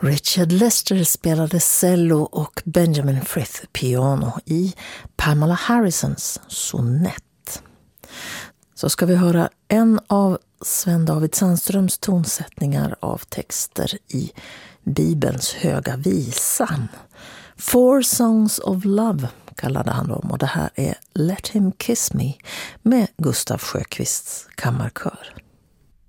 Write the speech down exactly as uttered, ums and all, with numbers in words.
Richard Lester spelade cello och Benjamin Frith piano i Pamela Harrisons sonett. Så ska vi höra en av Sven-David Sandströms tonsättningar av texter i Bibelns höga visan. Four Songs of Love kallade han dem, och det här är Let Him Kiss Me med Gustav Sjöqvists kammarkör.